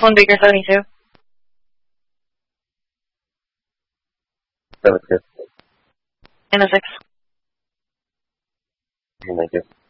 One Baker 72. 72. And a 6. Thank you.